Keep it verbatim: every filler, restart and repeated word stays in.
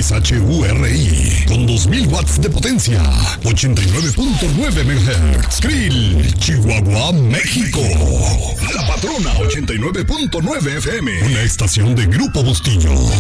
X H U R I, con dos mil watts de potencia, ochenta y nueve punto nueve megahertz. Krill, Chihuahua, México. La Patrona ochenta y nueve punto nueve F M, una estación de Grupo Bustillo.